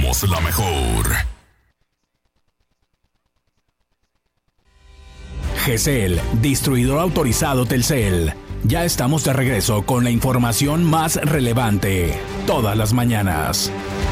somos la mejor. GESEL, distribuidor autorizado Telcel. Ya estamos de regreso con la información más relevante. Todas las mañanas.